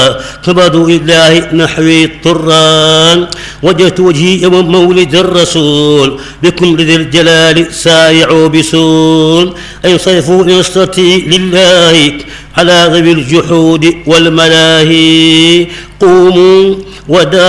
قبضوا إلهي نحوي الطران وجهت وجهي يوم مولد الرسول بكم ذي الجلال سايعوا بسول انصرفوا نصرتي لله على ذوي الجحود والملاهي قوموا